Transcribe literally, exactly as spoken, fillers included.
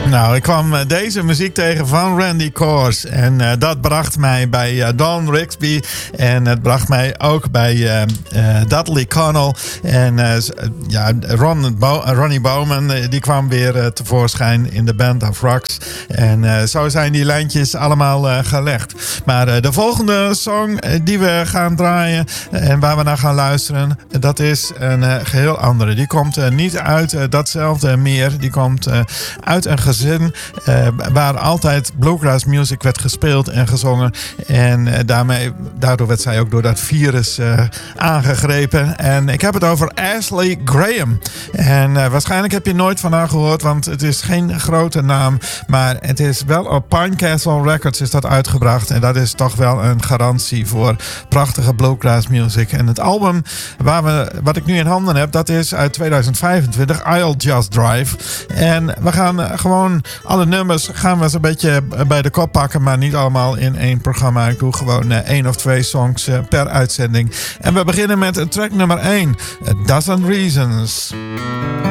Nou, ik kwam uh, deze muziek tegen van Randy Kohrs. En uh, dat bracht mij bij uh, Don Rigsby. En het bracht mij ook bij uh, uh, Dudley Connell. En uh, ja, Ron Bo- Ronnie Bowman, uh, die kwam weer uh, tevoorschijn in de Band of Rocks. En uh, zo zijn die lijntjes allemaal uh, gelegd. Maar uh, de volgende song uh, die we gaan draaien uh, en waar we naar gaan luisteren, uh, dat is een uh, geheel andere. Die komt uh, niet uit uh, datzelfde meer. Die komt uh, uit een gezin Uh, waar altijd bluegrass music werd gespeeld en gezongen. En uh, daarmee, daardoor werd zij ook door dat virus uh, aangegrepen. En ik heb het over Ashley Graham. En uh, waarschijnlijk heb je nooit van haar gehoord, want het is geen grote naam. Maar het is wel op Pinecastle Records is dat uitgebracht. En dat is toch wel een garantie voor prachtige bluegrass music. En het album waar we, wat ik nu in handen heb, dat is uit tweeduizend vijfentwintig, I'll Just Drive. En we gaan uh, gewoon alle nummers gaan we eens een beetje bij de kop pakken, maar niet allemaal in één programma. Ik doe gewoon uh, één of twee songs uh, per uitzending. En we beginnen met track nummer één, A Dozen Reasons.